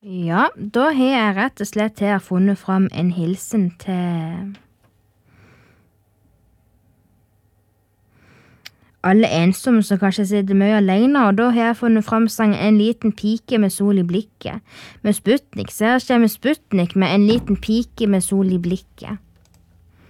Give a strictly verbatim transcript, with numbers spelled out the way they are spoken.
Ja, da har jeg rett og slett her funnet fram en hilsen til alle ensomme som kanskje sitter mye alene, og da har jeg funnet fram sangen En liten pike med sol i blikket. Med Sputnik, så her kommer Sputnik med En liten pike med sol i blikket.